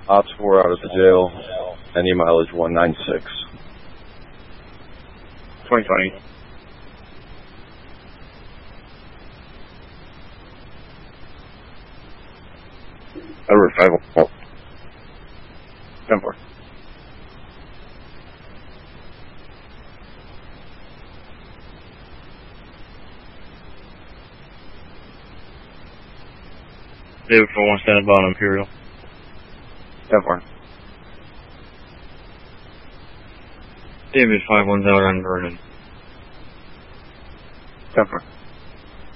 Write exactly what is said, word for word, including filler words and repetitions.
Ops four out of the jail, any mileage one nine six. twenty twenty. Over five one. ten four. David four one standing by on Imperial. ten four. David five one Zeller on Vernon. ten four.